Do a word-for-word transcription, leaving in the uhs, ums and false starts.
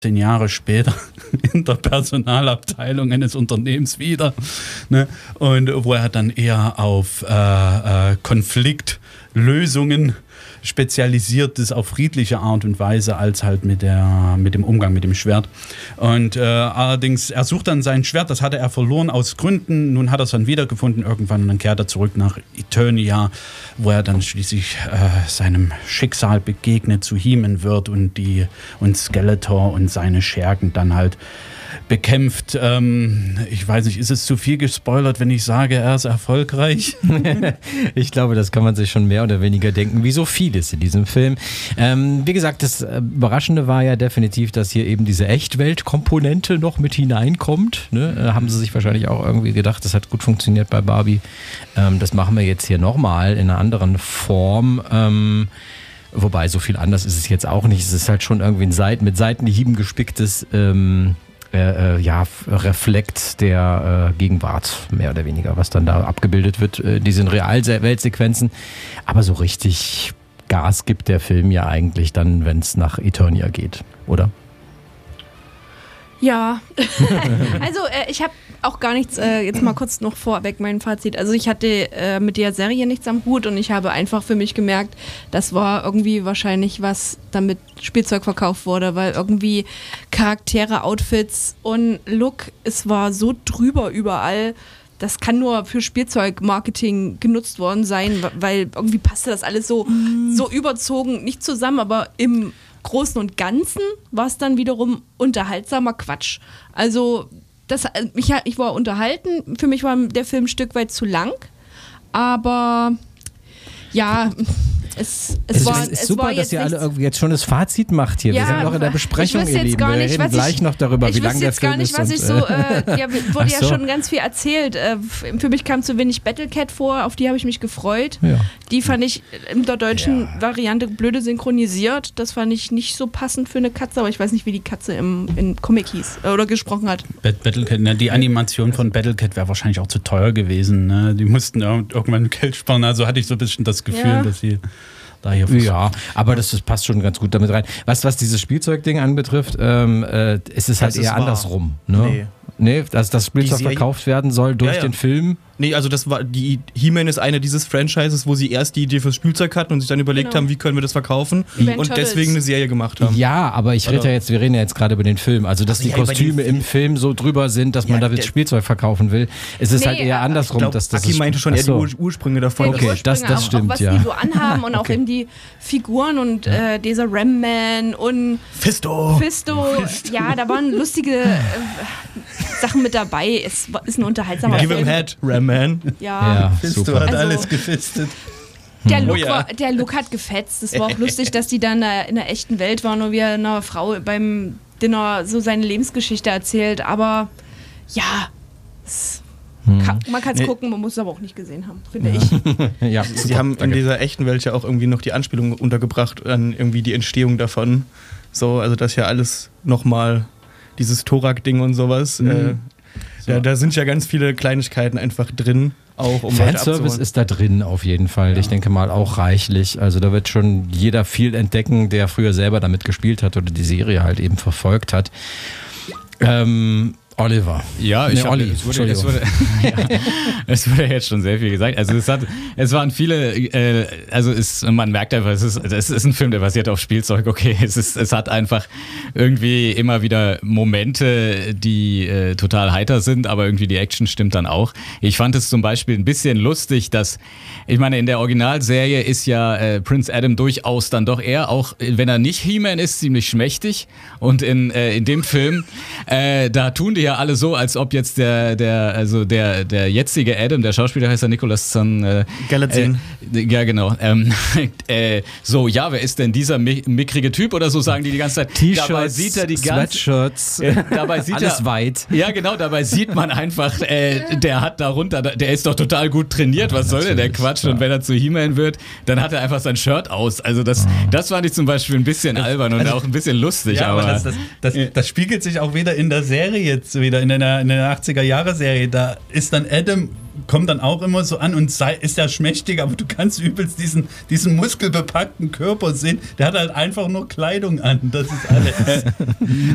Zehn Jahre später in der Personalabteilung eines Unternehmens wieder, ne? Und wo er dann eher auf äh, äh, Konfliktlösungen spezialisiert ist, auf friedliche Art und Weise, als halt mit, der, mit dem Umgang mit dem Schwert. Und äh, allerdings, er sucht dann sein Schwert, das hatte er verloren aus Gründen, nun hat er es dann wiedergefunden irgendwann und dann kehrt er zurück nach Eternia, wo er dann schließlich äh, seinem Schicksal begegnet, zu He-Man wird und, die, und Skeletor und seine Schergen dann halt bekämpft. Ähm, ich weiß nicht, ist es zu viel gespoilert, wenn ich sage, er ist erfolgreich? Ich glaube, das kann man sich schon mehr oder weniger denken, wie so vieles in diesem Film. Ähm, wie gesagt, das Überraschende war ja definitiv, dass hier eben diese Echtwelt-Komponente noch mit hineinkommt. Ne? Äh, haben sie sich wahrscheinlich auch irgendwie gedacht, das hat gut funktioniert bei Barbie. Ähm, das machen wir jetzt hier nochmal in einer anderen Form. Ähm, wobei, so viel anders ist es jetzt auch nicht. Es ist halt schon irgendwie ein Seiten, mit Seitenhieben gespicktes ähm, Äh, äh, ja, Reflekt der äh, Gegenwart, mehr oder weniger, was dann da abgebildet wird, äh, diese Realweltsequenzen. Aber so richtig Gas gibt der Film ja eigentlich dann, wenn es nach Eternia geht, oder? Ja, also äh, ich habe auch gar nichts, äh, jetzt mal kurz noch vorweg mein Fazit. Also ich hatte äh, mit der Serie nichts am Hut und ich habe einfach für mich gemerkt, das war irgendwie wahrscheinlich was, damit Spielzeug verkauft wurde, weil irgendwie Charaktere, Outfits und Look, es war so drüber überall. Das kann nur für Spielzeugmarketing genutzt worden sein, weil irgendwie passte das alles so, mm. so überzogen, nicht zusammen, aber im Großen und Ganzen war es dann wiederum unterhaltsamer Quatsch. Also das, ich, ich war unterhalten, für mich war der Film ein Stück weit zu lang, aber ja, es, es, es war ist, ist es super, war dass jetzt ihr alle irgendwie jetzt schon das Fazit macht hier. Ja, wir sind noch in der Besprechung, ihr Lieben. Wir nicht, reden gleich ich, noch darüber, wie lang der Film ist. Ich weiß jetzt gar nicht, was ich so, äh, ja, wurde so. ja schon ganz viel erzählt. Äh, für mich kam zu wenig Battlecat vor, auf die habe ich mich gefreut. Ja. Die fand ich in der deutschen Ja. Variante blöde synchronisiert. Das fand ich nicht so passend für eine Katze, aber ich weiß nicht, wie die Katze im, im Comic hieß äh, oder gesprochen hat. Battlecat, ne, die Animation von Battlecat wäre wahrscheinlich auch zu teuer gewesen. Ne? Die mussten irgendwann Geld sparen, also hatte ich so ein bisschen das Gefühl, Ja. dass sie da hier Ja, aber das, das passt schon ganz gut damit rein. Was, was dieses Spielzeugding anbetrifft, ähm, äh, ist es halt Das ist eher wahr. andersrum. Ne? Nee. Nee, dass das Spielzeug Die Serie- verkauft werden soll durch Ja, ja. den Film. Nee, also das war die He-Man ist eine dieses Franchises, wo sie erst die Idee fürs Spielzeug hatten und sich dann überlegt Genau. haben, wie können wir das verkaufen Event und Turtles. deswegen eine Serie gemacht haben. Ja, aber ich rede Oder? ja jetzt, wir reden ja jetzt gerade über den Film. Also, dass Ach, die ja, über Kostüme den im Film so drüber sind, dass Ja, man da der- Spielzeug verkaufen will. Es ist Nee, halt eher aber andersrum. Ich glaube, dass das Aki ist- meinte schon Ach eher die so. Ur Ursprünge davon. Ja, die Okay, das- Ursprünge, das auch, stimmt, auch was ja. die so anhaben und auch Okay. eben die Figuren und äh, dieser Ram-Man und Fisto! Fisto. Ja, da waren lustige äh, Sachen mit dabei. Es war- ist ein unterhaltsamer Give him Film. head, Ram Man. Ja. Ja, Fisto super. hat Also- alles gefistet. Der Look, Oh ja. war, der Look hat gefetzt. Es war auch lustig, dass die dann äh, in der echten Welt waren und wie er einer Frau beim Dinner so seine Lebensgeschichte erzählt. Aber ja, es kann, man kann es Nee. gucken, man muss es aber auch nicht gesehen haben, finde ich. Ja, Sie super. haben in Danke. dieser echten Welt ja auch irgendwie noch die Anspielung untergebracht an irgendwie die Entstehung davon. So, also das ja alles nochmal dieses Thorak-Ding und sowas. Mhm. Äh, da, da sind ja ganz viele Kleinigkeiten einfach drin, auch um Leute Fanservice abzuholen. ist da drin auf jeden Fall. Ich denke mal auch reichlich. Also da wird schon jeder viel entdecken, der früher selber damit gespielt hat oder die Serie halt eben verfolgt hat. Ähm, Oliver. Ja, ich Nee, hab, Olli, es, wurde, es, Entschuldigung. wurde, ja, es wurde jetzt schon sehr viel gesagt. Also es, hat, es waren viele, äh, also es, man merkt einfach, es ist, es ist ein Film, der basiert auf Spielzeug. Okay, es, ist, es hat einfach irgendwie immer wieder Momente, die äh, total heiter sind, aber irgendwie die Action stimmt dann auch. Ich fand es zum Beispiel ein bisschen lustig, dass, ich meine, in der Originalserie ist ja äh, Prince Adam durchaus dann doch eher, auch wenn er nicht He-Man ist, ziemlich schmächtig. Und in, äh, in dem Film, äh, da tun die ja alle so, als ob jetzt der, der, also der, der jetzige Adam, der Schauspieler heißt ja Nicholas Zahn, äh, Galatzin. Äh, ja, genau. Ähm, äh, so, ja, wer ist denn dieser mi- mickrige Typ oder so, sagen die die ganze Zeit. T-Shirts, Dabei sieht er die ganze Sweatshirts, äh, dabei sieht alles er, weit. Ja, genau, dabei sieht man einfach, äh, der hat darunter, der ist doch total gut trainiert, was soll denn der natürlich, Quatsch? klar. Und wenn er zu He-Man wird, dann hat er einfach sein Shirt aus. Also das, das fand ich zum Beispiel ein bisschen albern und auch ein bisschen lustig. Ja, aber aber das, das, das, das spiegelt sich auch wieder in der Serie jetzt wieder, in der, in der achtziger-Jahre-Serie. Da ist dann Adam, kommt dann auch immer so an und sei, ist ja schmächtig, aber du kannst übelst diesen, diesen muskelbepackten Körper sehen. Der hat halt einfach nur Kleidung an, das ist alles.